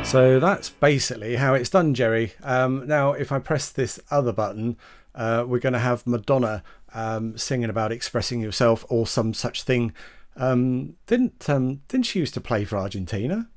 So that's basically how it's done, Jerry. Now, if I press this other button, we're going to have Madonna singing about expressing yourself or some such thing. Didn't she used to play for Argentina?